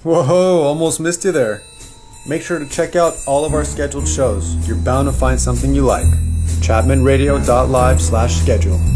Whoa, almost missed you there. Make sure to check out all of our scheduled shows. You're bound to find something you like. ChapmanRadio.live/schedule